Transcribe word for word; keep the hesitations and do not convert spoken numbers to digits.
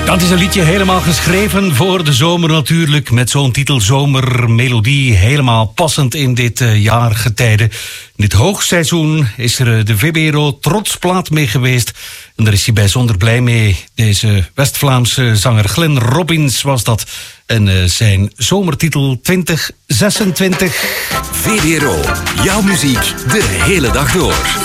Dat is een liedje helemaal geschreven voor de zomer natuurlijk. Met zo'n titel Zomermelodie. Helemaal passend in dit uh, jaargetijde. In dit hoogseizoen is er uh, de V B R O Trotsplaat mee geweest. En daar is hij bijzonder blij mee. Deze West-Vlaamse zanger Glenn Robbins was dat. En uh, zijn zomertitel twintig zesentwintig. V B R O, jouw muziek de hele dag door.